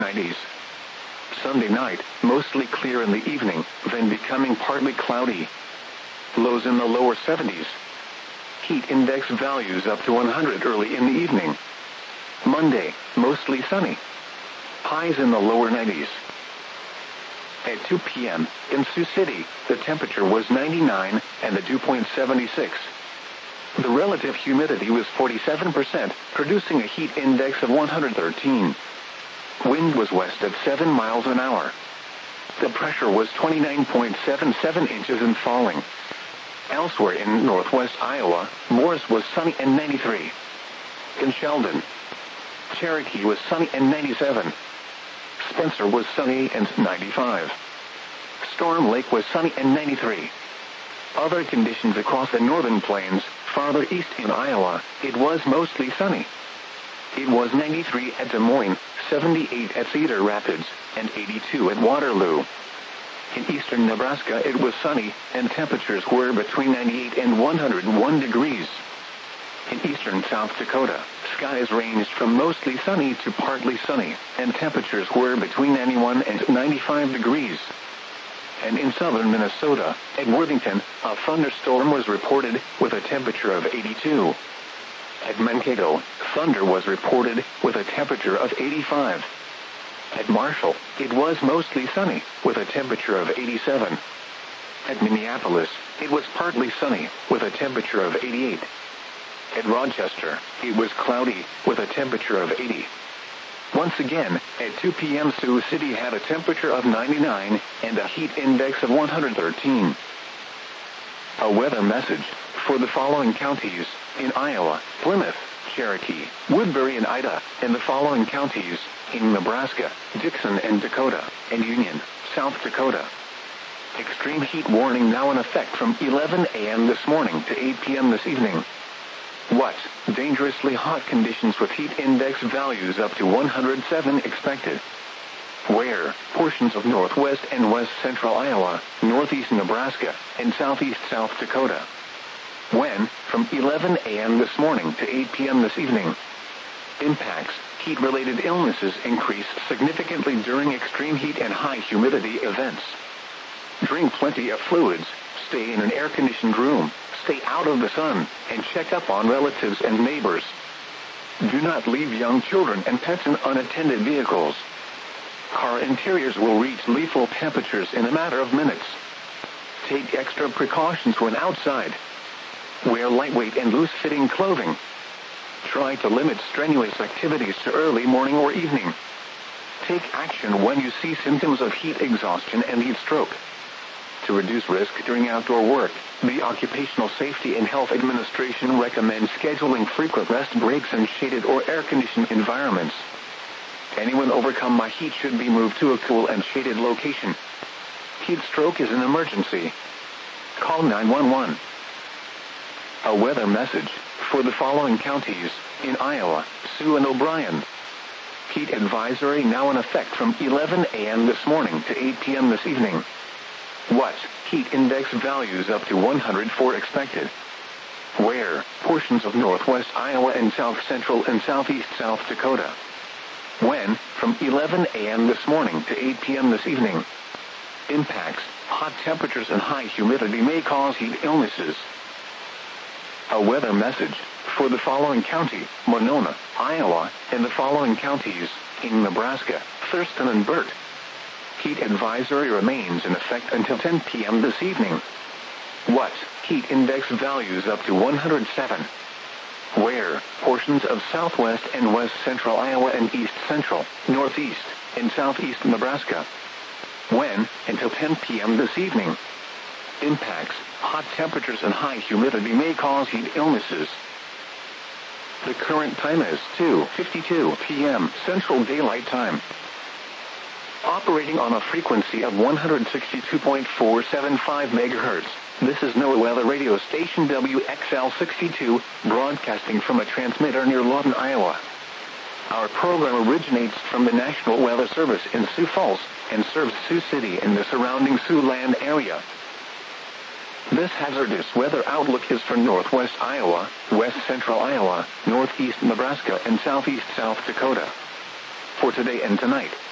90s. Sunday night, mostly clear in the evening, then becoming partly cloudy. Lows in the lower 70s. Heat index values up to 100 early in the evening. Monday, mostly sunny. Highs in the lower 90s. At 2 p.m., in Sioux City, the temperature was 99 and the dew point 76. The relative humidity was 47%, producing a heat index of 113. Wind was west at 7 miles an hour. The pressure was 29.77 inches and falling. Elsewhere in northwest Iowa, Morris was sunny and 93. In Sheldon, Cherokee was sunny and 97. Spencer was sunny and 95. Storm Lake was sunny and 93. Other conditions across the northern plains, farther east in Iowa, it was mostly sunny. It was 93 at Des Moines, 78 at Cedar Rapids, and 82 at Waterloo. In eastern Nebraska it was sunny, and temperatures were between 98 and 101 degrees. In eastern South Dakota, skies ranged from mostly sunny to partly sunny, and temperatures were between 91 and 95 degrees. And in southern Minnesota, at Worthington, a thunderstorm was reported with a temperature of 82. At Mankato, thunder was reported with a temperature of 85. At Marshall, it was mostly sunny, with a temperature of 87. At Minneapolis, it was partly sunny, with a temperature of 88. At Rochester, it was cloudy, with a temperature of 80. Once again, at 2 p.m. Sioux City had a temperature of 99 and a heat index of 113. A weather message for the following counties in Iowa: Plymouth, Cherokee, Woodbury and Ida, and the following counties in Nebraska: Dixon and Dakota, and Union, South Dakota. Extreme heat warning now in effect from 11 a.m. this morning to 8 p.m. this evening. What? Dangerously hot conditions with heat index values up to 107 expected. Where? Portions of northwest and west central Iowa, northeast Nebraska, and southeast South Dakota. When? From 11 a.m. this morning to 8 p.m. this evening. Impacts: heat-related illnesses increase significantly during extreme heat and high humidity events. Drink plenty of fluids, stay in an air-conditioned room, stay out of the sun, and check up on relatives and neighbors. Do not leave young children and pets in unattended vehicles. Car interiors will reach lethal temperatures in a matter of minutes. Take extra precautions when outside. Wear lightweight and loose-fitting clothing. Try to limit strenuous activities to early morning or evening. Take action when you see symptoms of heat exhaustion and heat stroke. To reduce risk during outdoor work, the Occupational Safety and Health Administration recommends scheduling frequent rest breaks in shaded or air-conditioned environments. Anyone overcome by heat should be moved to a cool and shaded location. Heat stroke is an emergency. Call 911. A weather message for the following counties in Iowa: Sioux and O'Brien. Heat advisory now in effect from 11 a.m. this morning to 8 p.m. this evening. What? Heat index values up to 104 expected. Where? Portions of northwest Iowa and south central and southeast South Dakota. When? From 11 a.m. this morning to 8 p.m. this evening. Impacts: hot temperatures and high humidity may cause heat illnesses. A weather message for the following county: Monona, Iowa, and the following counties in Nebraska: Thurston and Burt. Heat advisory remains in effect until 10 p.m. this evening. What? Heat index values up to 107. Where? Portions of southwest and west central Iowa and east central, northeast, and southeast Nebraska. When? Until 10 p.m. this evening. Impacts: hot temperatures and high humidity may cause heat illnesses. The current time is 2:52 p.m. Central Daylight Time. Operating on a frequency of 162.475 MHz, this is NOAA Weather Radio Station WXL62, broadcasting from a transmitter near Lawton, Iowa. Our program originates from the National Weather Service in Sioux Falls and serves Sioux City and the surrounding Siouxland area. This hazardous weather outlook is for northwest Iowa, west central Iowa, northeast Nebraska, and southeast South Dakota. For today and tonight,